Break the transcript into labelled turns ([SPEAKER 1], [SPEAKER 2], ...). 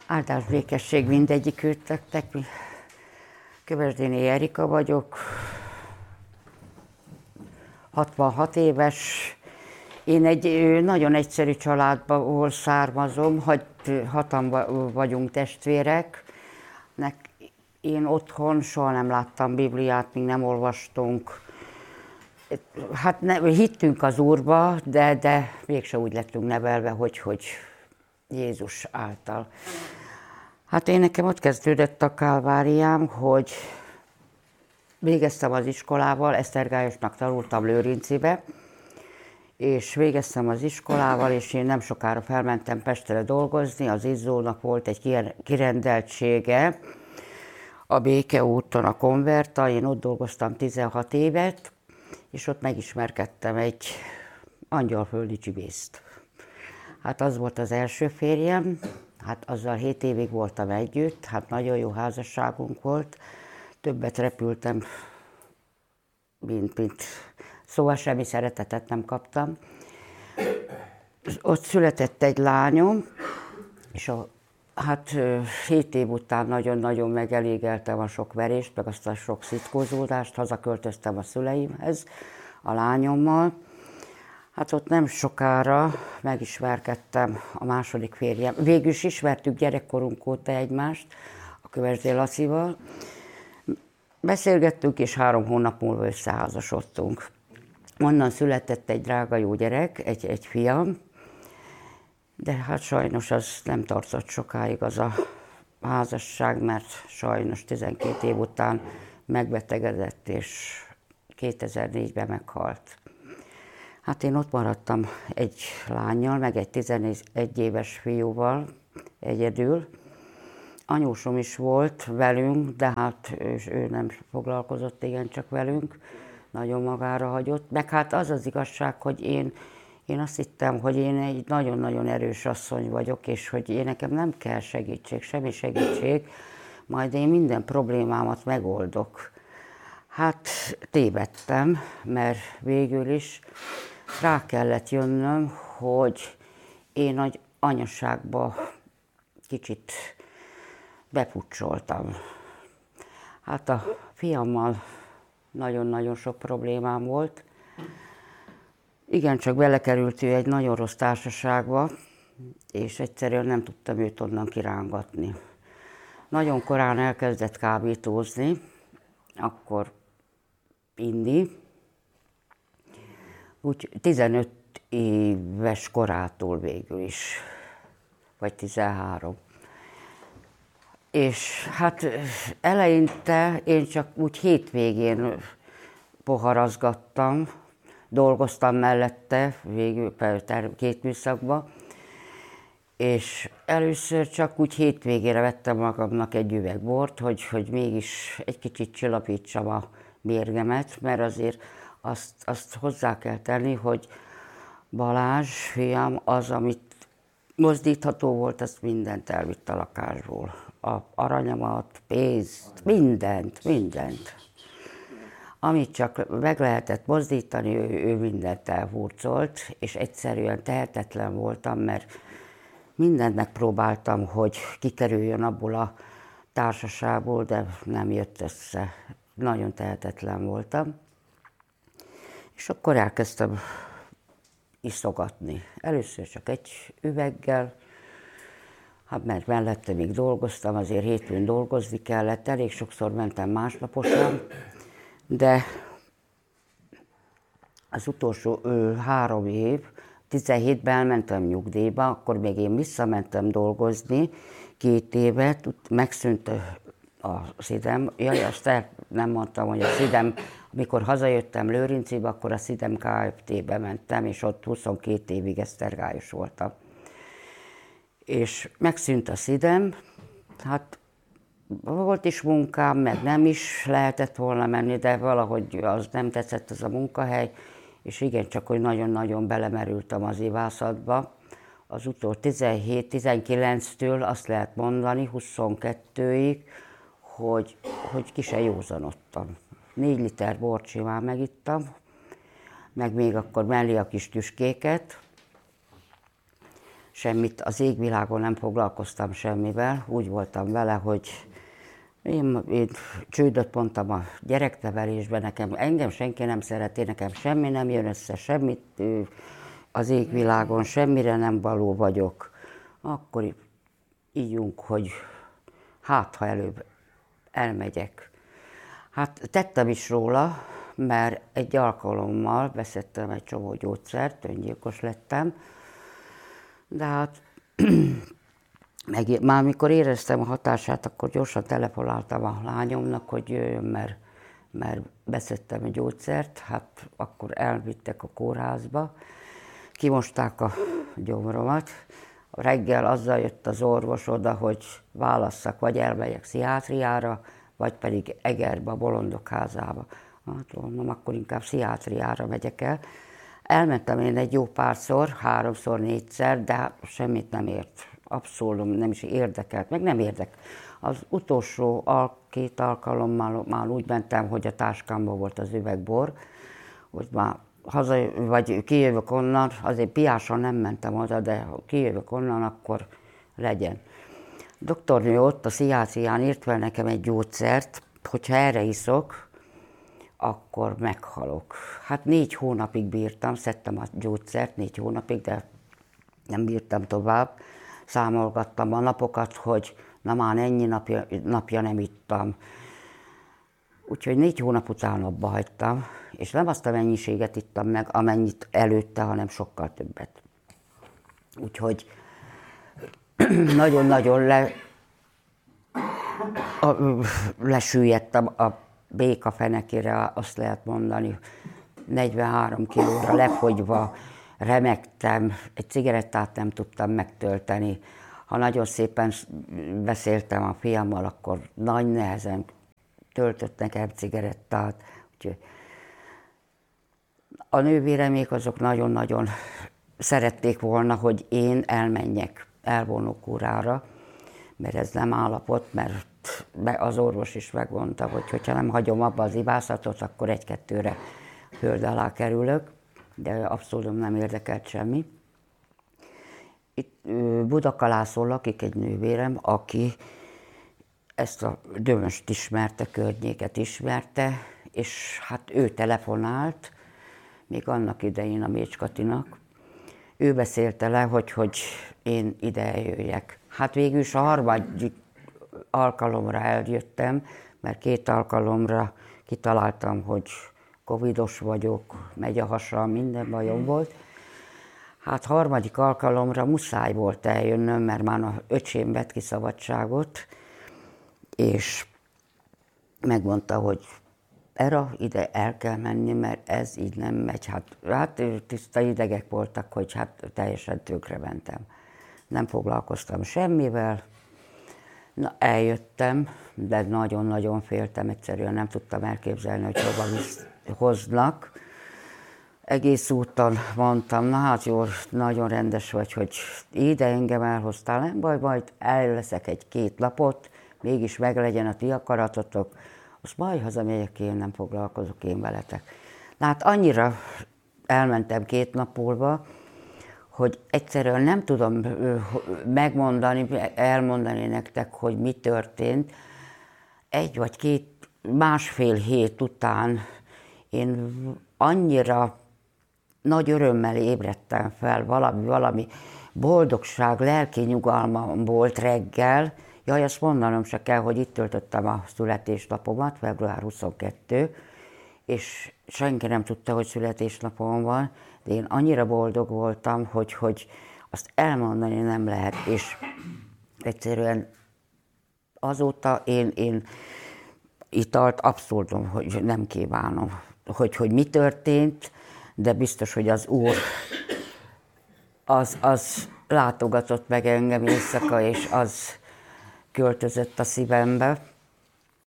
[SPEAKER 1] Áldás békesség mindegyikőtöknek. Kövesdéné Erika vagyok, 66 éves. Én egy nagyon egyszerű családból származom, hatan vagyunk testvérek. Én otthon soha nem láttam Bibliát, még nem olvastunk. Hát hittünk az Úrba, de mégse úgy lettünk nevelve, hogy Jézus által. Hát én nekem ott kezdődött a kálváriám, hogy végeztem az iskolával, Esztergályosnak tanultam Lőrincibe, és végeztem az iskolával, és én nem sokára felmentem Pestre dolgozni, az Izzónak volt egy kirendeltsége a Béke úton, a Konverta, én ott dolgoztam 16 évet, és ott megismerkedtem egy angyalföldi csibészt. Hát az volt az első férjem, hát azzal 7 évig voltam együtt, hát nagyon jó házasságunk volt, többet repültem, mint szóval semmi szeretetet nem kaptam. Ott született egy lányom, és hát 7 év után nagyon-nagyon megelégeltem a sok verést, meg azt a sok szitkózódást, hazaköltöztem a szüleimhez, a lányommal. Hát ott nem sokára megismerkedtem a második férjem. Végül is ismertük gyerekkorunk óta egymást, a Kövesdé Lacival. Beszélgettünk, és 3 hónap múlva összeházasodtunk. Onnan született egy drága jó gyerek, egy fiam, de hát sajnos az nem tartott sokáig az a házasság, mert sajnos 12 év után megbetegedett, és 2004-ben meghalt. Hát én ott maradtam egy lánnyal, meg egy 11 éves fiúval egyedül. Anyósom is volt velünk, de hát ő nem foglalkozott igencsak velünk, nagyon magára hagyott. Meg hát az az igazság, hogy én azt hittem, hogy én egy nagyon-nagyon erős asszony vagyok, és hogy nekem nem kell segítség, semmi segítség, majd én minden problémámat megoldok. Hát tévedtem, mert végül is rá kellett jönnöm, hogy én nagy anyaságba kicsit bepucsoltam. Hát a fiammal nagyon-nagyon sok problémám volt. Igencsak belekerült ő egy nagyon rossz társaságba, és egyszerűen nem tudtam őt onnan kirángatni. Nagyon korán elkezdett kábítózni, akkor inni, úgy 15 éves korától végül is, vagy 13. És hát eleinte én csak úgy hétvégén poharazgattam, dolgoztam mellette, végül 2 műszakban, és először csak úgy hétvégére vettem magamnak egy üveg bort, hogy mégis egy kicsit csillapítsam a mérgemet, mert azért azt hozzá kell tenni, hogy Balázs, fiam, az, amit mozdítható volt, azt mindent elvitt a lakásból. A aranyamat, pénzt, mindent. Amit csak meg lehetett mozdítani, ő mindent elhurcolt, és egyszerűen tehetetlen voltam, mert mindent megpróbáltam, hogy kikerüljön abból a társaságból, de nem jött össze. Nagyon tehetetlen voltam. És akkor elkezdtem iszogatni. Először csak egy üveggel, hát mert mellette még dolgoztam, azért hétfőn dolgozni kellett, elég sokszor mentem másnaposan, de az utolsó 3 év, 17-ben elmentem nyugdíjba, akkor még én visszamentem dolgozni 2 évet, megszűnt a szidem. Jaj, azt nem mondtam, hogy a szidem, amikor hazajöttem Lőrincibe, akkor a Szidem Kft-be mentem, és ott 22 évig esztergályos voltam. És megszűnt a szidem, hát volt is munkám, meg nem is lehetett volna menni, de valahogy az nem tetszett az a munkahely, és igencsak, hogy nagyon-nagyon belemerültem az ivászatba. Az utolsó 17-19-től azt lehet mondani, 22-ig, hogy ki se józanodtam. 4 liter bort simán megittam, meg még akkor mellé a kis tüskéket. semmit, az égvilágon nem foglalkoztam semmivel, úgy voltam vele, hogy én csődöt mondtam a gyereknevelésben, engem senki nem szereti, nekem semmi nem jön össze, semmit az égvilágon, semmire nem való vagyok. Akkor ígyunk, hogy hát, ha előbb elmegyek. Hát tettem is róla, mert egy alkalommal beszedtem egy csomó gyógyszert, öngyilkos lettem, de hát már mikor éreztem a hatását, akkor gyorsan telefonáltam a lányomnak, hogy jöjjön, mert beszedtem a gyógyszert, hát akkor elvittek a kórházba, kimosták a gyomromat. Reggel azzal jött az orvos oda, hogy válasszak, vagy elmegyek pszichiátriára, vagy pedig Egerbe, a Bolondok házába. Hát mondom, akkor inkább pszichiátriára megyek el. Elmentem én egy jó párszor, 3-szor, 4-szer, de hát semmit nem ért. Abszolút nem is érdekelt, meg nem érdekelt. Az utolsó 2 alkalommal már úgy mentem, hogy a táskámban volt az üvegbor, hogy már vagy kijövök onnan, azért piásan nem mentem oda, de ha kijövök onnan, akkor legyen. A doktornő ott a pszichiátrián írt fel nekem egy gyógyszert, hogyha erre iszok, akkor meghalok. Hát 4 hónapig bírtam, szedtem a gyógyszert 4 hónapig, de nem bírtam tovább. Számolgattam a napokat, hogy na már ennyi napja nem ittam. Úgyhogy 4 hónap után abba hagytam, és nem azt a mennyiséget ittam meg, amennyit előtte, hanem sokkal többet. Úgyhogy nagyon-nagyon lesüllyedtem a béka fenekére, azt lehet mondani, 43 kilóra lefogyva, remegtem, egy cigarettát nem tudtam megtölteni. Ha nagyon szépen beszéltem a fiammal, akkor nagy nehezen töltött nekem cigarettát. Úgyhogy a nővéremék azok nagyon-nagyon szerették volna, hogy én elmenjek elvonókúrára, mert ez nem állapot, mert az orvos is megmondta, hogy ha nem hagyom abba az ibászatot, akkor 1-2-re föld alá kerülök, de abszolút nem érdekelt semmi. Itt Budakalászon lakik egy nővérem, aki ezt a Dömöst ismerte, környéket ismerte, és hát ő telefonált, még annak idején a Mécs Katinak. Ő beszélte le, hogy én ide jöjjek. Hát végül is a 3. alkalomra eljöttem, mert 2 alkalomra kitaláltam, hogy covidos vagyok, megy a hasam, minden bajom volt. Hát 3. alkalomra muszáj volt eljönnöm, mert már a öcsém vett ki szabadságot, és megmondta, hogy erre ide el kell menni, mert ez így nem megy. Hát tiszta idegek voltak, hogy hát teljesen tönkre mentem. Nem foglalkoztam semmivel. Na, eljöttem, de nagyon-nagyon féltem, egyszerűen nem tudtam elképzelni, hogy hova hoznak. Egész úton mondtam, na hát jó, nagyon rendes vagy, hogy ide engem elhoztál, nem baj, majd elleszek 1-2 napot, mégis meglegyen a ti akaratotok, azt majd hazamegyek, én nem foglalkozok én veletek. Na hát annyira elmentem 2 nap múlva, hogy egyszerűen nem tudom elmondani nektek, hogy mi történt. 1 vagy 2, 1,5 hét után én annyira nagy örömmel ébredtem fel, valami boldogság, lelki nyugalmam volt reggel. Jaj, azt mondanom se kell, hogy itt töltöttem a születésnapomat, február 22, és senki nem tudta, hogy születésnapom van, de én annyira boldog voltam, hogy azt elmondani nem lehet, és egyszerűen azóta én italt abszolút, hogy nem kívánom, hogy mi történt, de biztos, hogy az Úr az látogatott meg engem éjszaka, és az költözött a szívembe.